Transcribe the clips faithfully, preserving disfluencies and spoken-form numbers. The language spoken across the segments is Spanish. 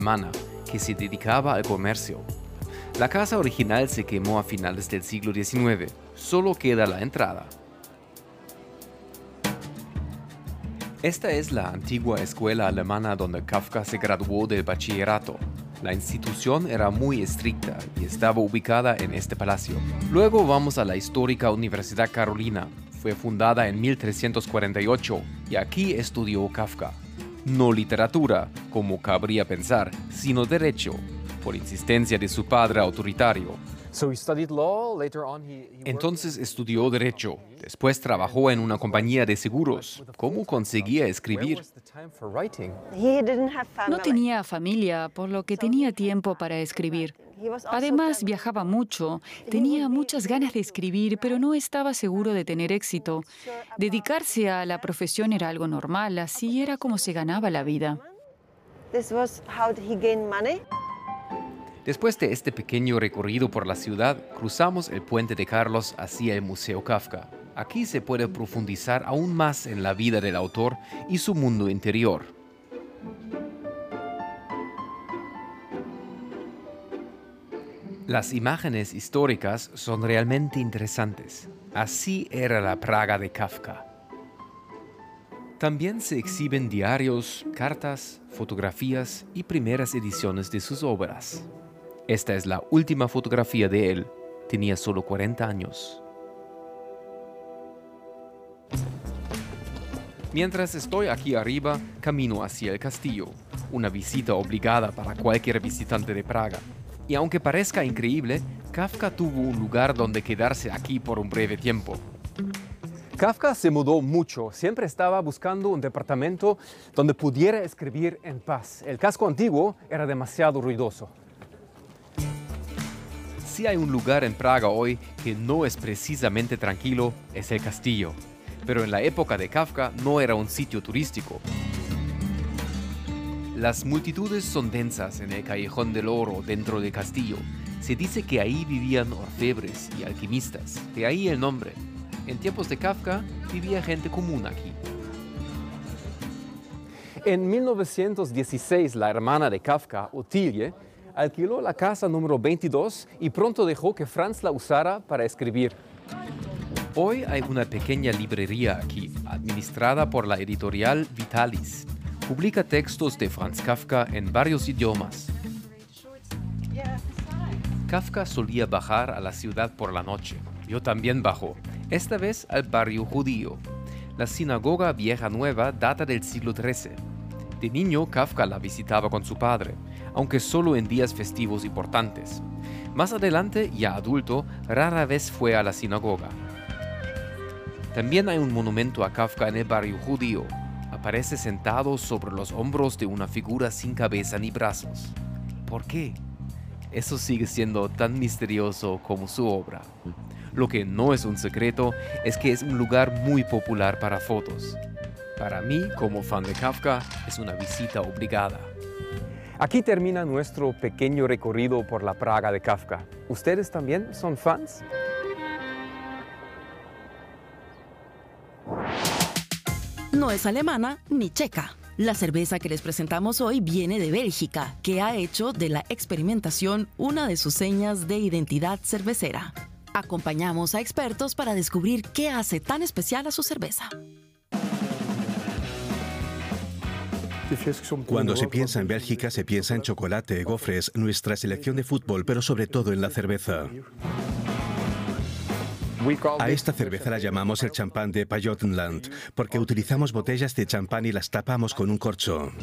alemana que se dedicaba al comercio. La casa original se quemó a finales del siglo diecinueve. Solo queda la entrada. Esta es la antigua escuela alemana donde Kafka se graduó del bachillerato. La institución era muy estricta y estaba ubicada en este palacio. Luego vamos a la histórica Universidad Carolina. Fue fundada en mil trescientos cuarenta y ocho y aquí estudió Kafka. No literatura, como cabría pensar, sino derecho, por insistencia de su padre autoritario. Entonces estudió Derecho. Después trabajó en una compañía de seguros. ¿Cómo conseguía escribir? No tenía familia, por lo que tenía tiempo para escribir. Además, viajaba mucho. Tenía muchas ganas de escribir, pero no estaba seguro de tener éxito. Dedicarse a la profesión era algo normal, así era como se ganaba la vida. Después de este pequeño recorrido por la ciudad, cruzamos el Puente de Carlos hacia el Museo Kafka. Aquí se puede profundizar aún más en la vida del autor y su mundo interior. Las imágenes históricas son realmente interesantes. Así era la Praga de Kafka. También se exhiben diarios, cartas, fotografías y primeras ediciones de sus obras. Esta es la última fotografía de él. Tenía solo cuarenta años. Mientras estoy aquí arriba, camino hacia el castillo, una visita obligada para cualquier visitante de Praga. Y aunque parezca increíble, Kafka tuvo un lugar donde quedarse aquí por un breve tiempo. Kafka se mudó mucho. Siempre estaba buscando un departamento donde pudiera escribir en paz. El casco antiguo era demasiado ruidoso. Si hay un lugar en Praga hoy que no es precisamente tranquilo, es el castillo. Pero en la época de Kafka no era un sitio turístico. Las multitudes son densas en el Callejón del Oro dentro del castillo. Se dice que ahí vivían orfebres y alquimistas, de ahí el nombre. En tiempos de Kafka vivía gente común aquí. En mil novecientos dieciséis, la hermana de Kafka, Ottilie, alquiló la casa número veintidós y pronto dejó que Franz la usara para escribir. Hoy hay una pequeña librería aquí, administrada por la editorial Vitalis. Publica textos de Franz Kafka en varios idiomas. Kafka solía bajar a la ciudad por la noche. Yo también bajo, esta vez al barrio judío. La sinagoga Vieja Nueva data del siglo trece. De niño, Kafka la visitaba con su padre, aunque solo en días festivos importantes. Más adelante, ya adulto, rara vez fue a la sinagoga. También hay un monumento a Kafka en el barrio judío. Aparece sentado sobre los hombros de una figura sin cabeza ni brazos. ¿Por qué? Eso sigue siendo tan misterioso como su obra. Lo que no es un secreto es que es un lugar muy popular para fotos. Para mí, como fan de Kafka, es una visita obligada. Aquí termina nuestro pequeño recorrido por la Praga de Kafka. ¿Ustedes también son fans? No es alemana ni checa. La cerveza que les presentamos hoy viene de Bélgica, que ha hecho de la experimentación una de sus señas de identidad cervecera. Acompañamos a expertos para descubrir qué hace tan especial a su cerveza. Cuando se piensa en Bélgica, se piensa en chocolate, gofres, nuestra selección de fútbol, pero sobre todo en la cerveza. A esta cerveza la llamamos el champán de Pajottenland, porque utilizamos botellas de champán y las tapamos con un corcho.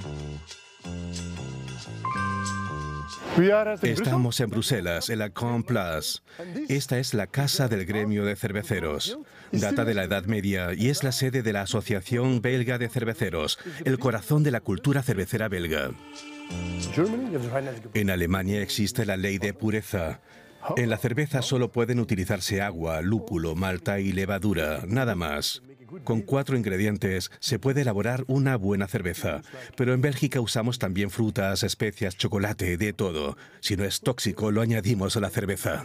Estamos en Bruselas, en la Grand Place. Esta es la casa del gremio de cerveceros. Data de la Edad Media y es la sede de la Asociación Belga de Cerveceros, el corazón de la cultura cervecera belga. En Alemania existe la ley de pureza. En la cerveza solo pueden utilizarse agua, lúpulo, malta y levadura, nada más. Con cuatro ingredientes se puede elaborar una buena cerveza, pero en Bélgica usamos también frutas, especias, chocolate, de todo. Si no es tóxico, lo añadimos a la cerveza.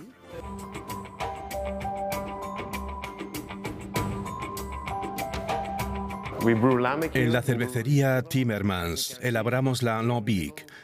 En la cervecería Timmermans elaboramos la Lambic,